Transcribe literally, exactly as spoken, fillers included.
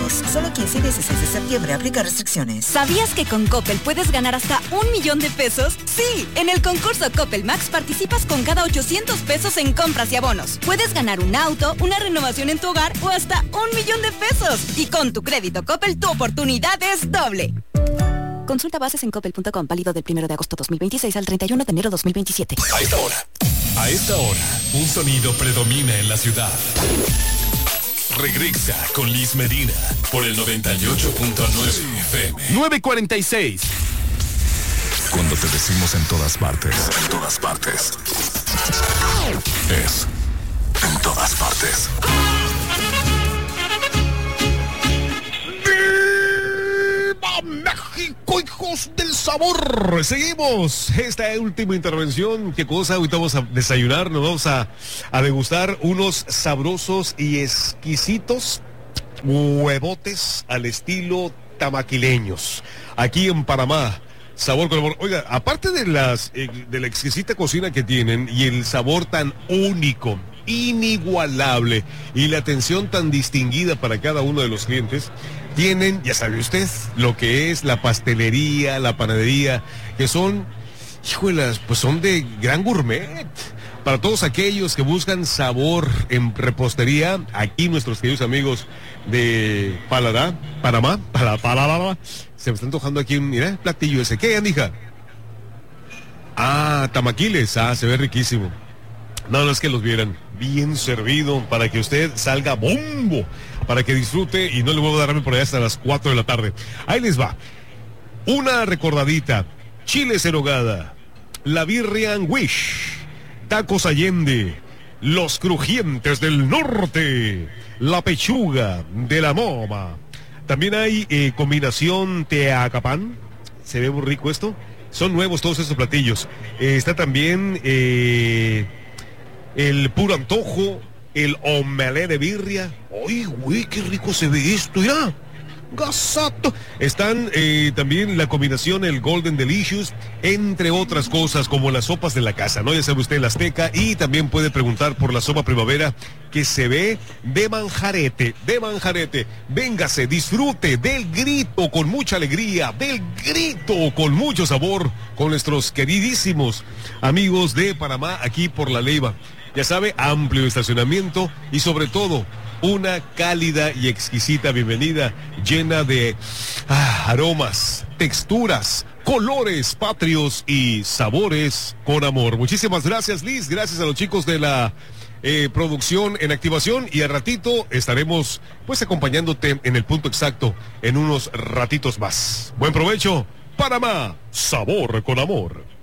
pesos. Solo quince y dieciséis de septiembre. Aplica restricciones. ¿Sabías que con Coppel puedes ganar hasta un millón de pesos? Sí, en el concurso Coppel Max participas con cada ochocientos pesos en compras y abonos. Puedes ganar un auto, una renovación en tu hogar o hasta un millón de pesos. Y con tu crédito Coppel, tu oportunidad es doble. Consulta bases en coppel punto com, válido del primero de agosto dos mil veintiséis al treinta y uno de enero dos mil veintisiete. A esta hora, a esta hora, un sonido predomina en la ciudad. Regresa con Liz Medina por el noventa y ocho punto nueve F M. nueve cuarenta y seis. Cuando te decimos en todas partes, en todas partes, es en todas partes. México, hijos del sabor. Seguimos esta última intervención. ¿Qué cosa? Ahorita vamos a desayunar, nos vamos a, a degustar unos sabrosos y exquisitos huevotes al estilo tamaquileños. Aquí en Panamá. Sabor con amor. Oiga, aparte de las eh, de la exquisita cocina que tienen y el sabor tan único, inigualable y la atención tan distinguida para cada uno de los clientes, tienen, ya sabe usted, lo que es la pastelería, la panadería, que son, híjolas, pues son de gran gourmet. Para todos aquellos que buscan sabor en repostería, aquí nuestros queridos amigos de Paladar, Panamá, para Paladar, se me está antojando aquí un, mira, platillo ese. ¿Qué, hija? Ah, tamaquiles, ah, se ve riquísimo. No, no es que los vieran bien servido para que usted salga bombo, para que disfrute y no le voy a darme por allá hasta las cuatro de la tarde. Ahí les va. Una recordadita. Chiles en hogada, la birria and wish, tacos Allende, los crujientes del norte, la pechuga de la moma. También hay eh, combinación teacapán. Se ve muy rico esto. Son nuevos todos estos platillos. Eh, está también eh, el puro antojo, el omelé de birria. ¡Ay, güey, qué rico se ve esto! ¡Ya! ¡Gasato! Están eh, también la combinación, el Golden Delicious, entre otras cosas como las sopas de la casa, ¿no? Ya sabe usted, la Azteca, y también puede preguntar por la sopa primavera, que se ve de manjarete, de manjarete. Véngase, disfrute del grito con mucha alegría, del grito con mucho sabor, con nuestros queridísimos amigos de Panamá, aquí por La Leiva. Ya sabe, amplio estacionamiento y sobre todo una cálida y exquisita bienvenida llena de ah, aromas, texturas, colores patrios y sabores con amor. Muchísimas gracias, Liz. Gracias a los chicos de la eh, producción en activación, y al ratito estaremos pues acompañándote en el punto exacto en unos ratitos más. Buen provecho. Panamá, sabor con amor.